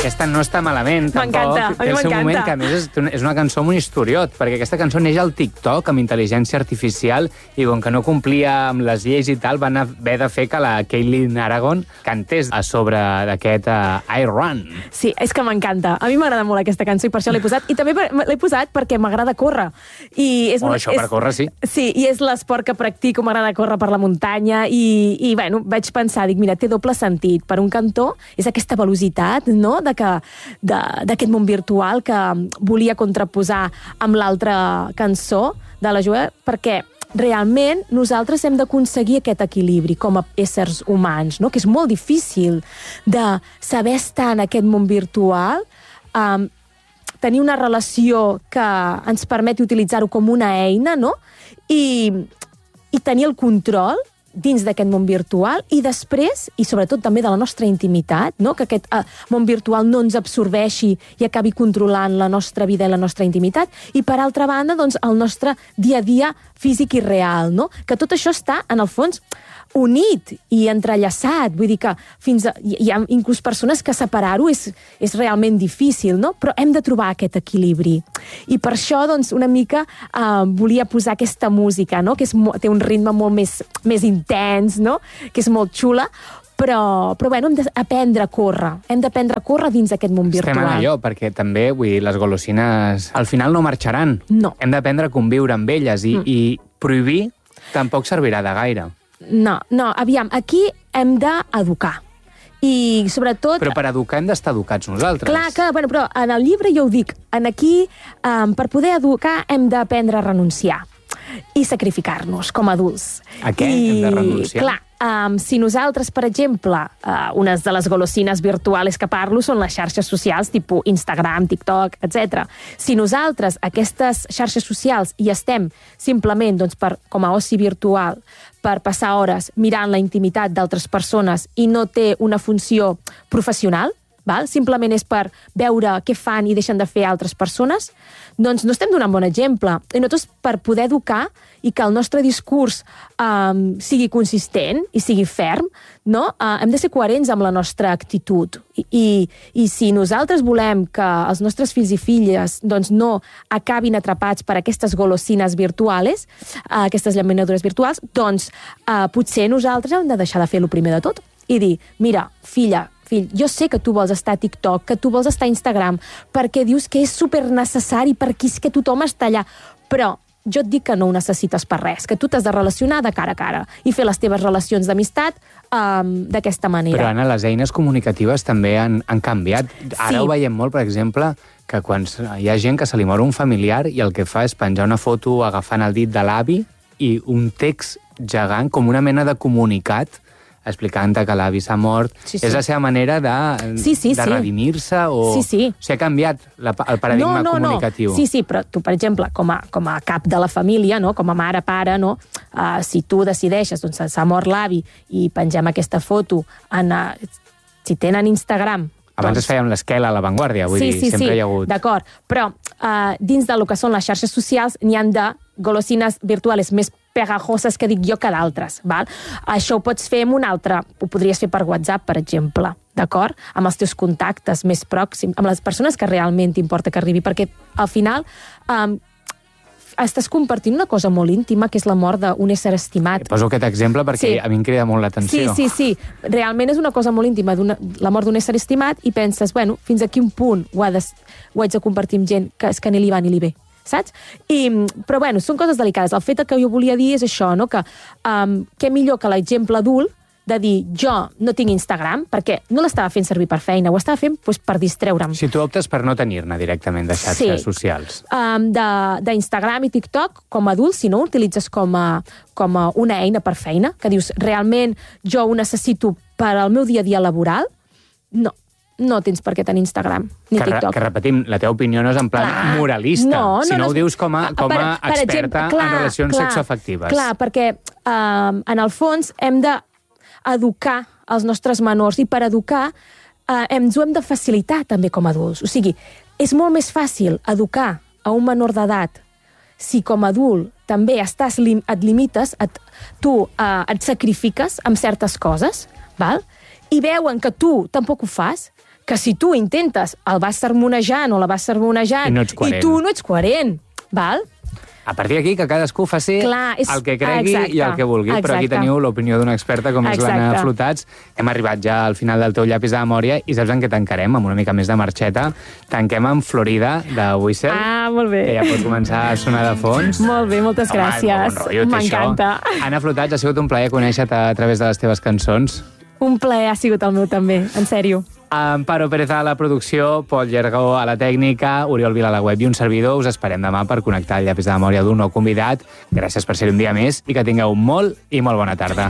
aquesta no està malament, tampoc. M'encanta, a mi Té el seu m'encanta. moment, que a més és una cançó amb un historiot, perquè aquesta cançó neix al TikTok amb intel·ligència artificial i com que no complia amb les lleis i tal, van haver de fer que la Caitlin Aragon cantés a sobre d'aquest I Run. Sí, és que m'encanta. A mi m'agrada molt aquesta cançó i per això l'he posat. I també l'he posat perquè m'agrada córrer. I és Això per córrer, sí. Sí, i és l'esport que practico, m'agrada córrer per la muntanya i bueno, vaig pensar, dic, mira, té doble sentit. Per un cantó és aquesta velocitat, no?, d'aquest món virtual que volia contraposar amb l'altra cançó de la Joel, perquè realment nosaltres hem d'aconseguir aquest equilibri com a éssers humans, no?, que és molt difícil de saber estar en aquest món virtual, tenir una relació que ens permeti utilitzar-ho com una eina, no?, i tenir el control dins d'aquest món virtual i després, i sobretot també de la nostra intimitat, no?, que aquest món virtual no ens absorbeixi i acabi controlant la nostra vida i la nostra intimitat, i per altra banda, doncs, el nostre dia a dia físic i real, no?, que tot això està, en el fons, unit i entrellaçat, vull dir que hi ha inclús persones que separar-ho és realment difícil, no?, però hem de trobar aquest equilibri. I per això, doncs, una mica volia posar aquesta música, no?, que té un ritme molt més intens, no?, que és molt xula, però bueno, hem d'aprendre a córrer. Hem d'aprendre a córrer dins d'aquest món virtual. Estem en allò, perquè també, vull dir, les golosines al final no marxaran. No. Hem d'aprendre a conviure amb elles i prohibir tampoc servirà de gaire. No, aviam, aquí hem d'educar. I sobretot... Però per educar hem d'estar educats nosaltres. Clar, bueno, però en el llibre jo ho dic, aquí, per poder educar hem d'aprendre a renunciar i sacrificar-nos com a adults. A què hem de renunciar? Clar, si nosaltres, per exemple, unes de les golosines virtuals que parlo són les xarxes socials, tipus Instagram, TikTok, etc. Si nosaltres, aquestes xarxes socials, hi estem simplement doncs, com a oci virtual, per passar hores mirant la intimitat d'altres persones i no té una funció professional, val? Simplement és per veure què fan i deixen de fer altres persones, doncs no estem donant bon exemple. I nosaltres, per poder educar i que el nostre discurs sigui consistent i sigui ferm, no? Hem de ser coherents amb la nostra actitud. I si nosaltres volem que els nostres fills i filles doncs, no acabin atrapats per aquestes golosines virtuals, aquestes llaminadures virtuals, doncs potser nosaltres hem de deixar de fer el primer de tot i dir, mira, fill, jo sé que tu vols estar a TikTok, que tu vols estar a Instagram, perquè dius que és supernecessari, perquè és que tothom està allà, però jo et dic que no ho necessites per res, que tu t'has de relacionar de cara a cara i fer les teves relacions d'amistat d'aquesta manera. Però, Anna, les eines comunicatives també han canviat. Ara ho veiem molt, per exemple, que quan hi ha gent que se li mor un familiar i el que fa és penjar una foto agafant el dit de l'avi i un text gegant, com una mena de comunicat, explicant que l'avi s'ha mort. Sí. És la seva manera de redimir-se o... Sí. O sigui, ha canviat el paradigma comunicatiu. Sí, però tu, per exemple, com a cap de la família, no? Com a mare, pare, no? Si tu decideixes, doncs s'ha mort l'avi i pengem aquesta foto si tenen Instagram... Abans es feia amb l'esquela a La Vanguardia, vull dir, sempre hi ha hagut... D'acord, però dins del que són les xarxes socials n'hi han de golosines virtuals més pegajoses que dic jo que d'altres, val? Això ho pots fer amb un altre, ho podries fer per WhatsApp, per exemple, d'acord? Amb els teus contactes més pròxims, amb les persones que realment t'importa que arribi, perquè al final estàs compartint una cosa molt íntima, que és la mort d'un ésser estimat. Poso aquest exemple perquè a mi em crida molt l'atenció. Sí. Realment és una cosa molt íntima, la mort d'un ésser estimat, i penses, bueno, fins a quin punt ho haig de compartir amb gent que és que ni li va ni li ve, saps? Però bueno, són coses delicades. El fet que jo volia dir és això, no? Que què millor que l'exemple adult de dir, jo no tinc Instagram, perquè no l'estava fent servir per feina, ho estava fent per distreure'm. Si tu optes per no tenir-ne directament de xarxes socials. D'Instagram i TikTok, com a adult, si no ho utilitzes com a una eina per feina, que dius, realment jo ho necessito per al meu dia a dia laboral, no tens per què tenir Instagram ni TikTok. Que repetim, la teva opinió no és en plan moralista, sinó ho dius com a experta en relacions sexoafectives. Clar, perquè en el fons hem d'educar els nostres menors, i per educar ens ho hem de facilitar també com a adults. O sigui, és molt més fàcil educar a un menor d'edat si com a adult també et limites, tu et sacrifiques amb certes coses, val? I veuen que tu tampoc ho fas, que si tu intentes, el vas sermonejant o la vas sermonejant I tu no ets coherent, val? A partir d'aquí, que cadascú faci el que cregui i el que vulgui. Però aquí teniu l'opinió d'una experta com és l'Anna Flotats. Hem arribat ja al final del teu llapis de memòria i saps en què tancarem? Amb una mica més de marxeta. Tanquem amb Florida, de Whistle. Molt bé. Que ja pot començar a sonar de fons. Molt bé, moltes gràcies. M'encanta. Anna Flotats, ha sigut un plaer conèixer-te a través de les teves cançons. Un plaer ha sigut el meu també, en sèrio. Amparo Pérez a la producció, Pol Llergó a la tècnica, Oriol Vila a la web i un servidor. Us esperem demà per connectar el llapis de memòria d'un nou convidat. Gràcies per ser un dia més i que tingueu molt i molt bona tarda.